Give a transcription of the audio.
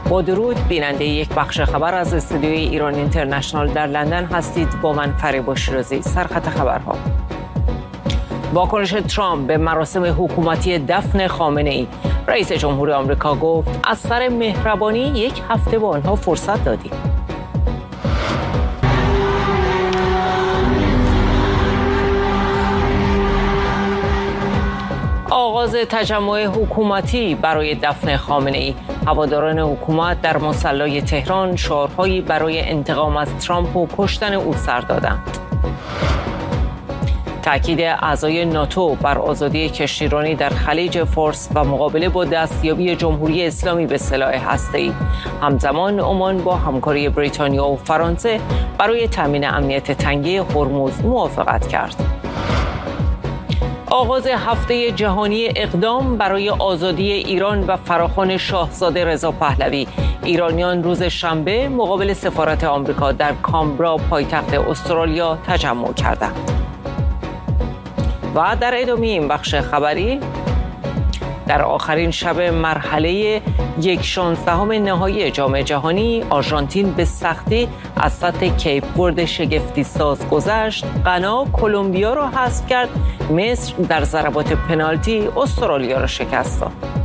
با درود، بیننده یک بخش خبر از استودیوی ایران اینترنشنال در لندن هستید. با من فریبا شیرازی. سرخط خبرها: واکنش ترامپ به مراسم حکومتی دفن خامنه‌ای. رئیس جمهور آمریکا گفت از سر مهربانی یک هفته به آنها فرصت دادیم. آغاز تجمع حکومتی برای دفن خامنه‌ای. هواداران حکومت در مصلی تهران شعارهایی برای انتقام از ترامپ و کشتن او سر دادند. تأکید اعضای ناتو بر آزادی کشتیرانی در خلیج فارس و مقابله با دستیابی جمهوری اسلامی به سلاح هسته‌ای. همزمان عمان با همکاری بریتانیا و فرانسه برای تامین امنیت تنگه هرمز موافقت کرد. آغاز هفته جهانی اقدام برای آزادی ایران و فراخوان شاهزاده رضا پهلوی. ایرانیان روز شنبه مقابل سفارت آمریکا در کامبرا پایتخت استرالیا تجمع کردند. و در ادامه این بخش خبری، در آخرین شب مرحله 1/16 نهایی جام جهانی، آرژانتین به سختی از سطح کیپ ورد شگفتی ساز گذشت. غنا کلمبیا را حذف کرد. مصر در ضربات پنالتی استرالیا را شکست داد.